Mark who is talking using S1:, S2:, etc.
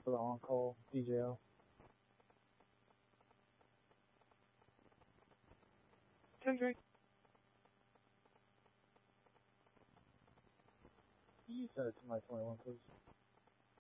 S1: for the on-call DJL.
S2: Kendrick.
S1: Can you send it to my 21, please?